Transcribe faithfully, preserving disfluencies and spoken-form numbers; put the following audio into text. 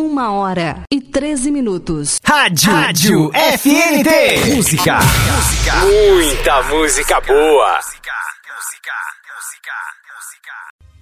Uma hora e treze minutos. Rádio, Rádio F N T. Música. Música. Muita música boa. Música, música, música, música.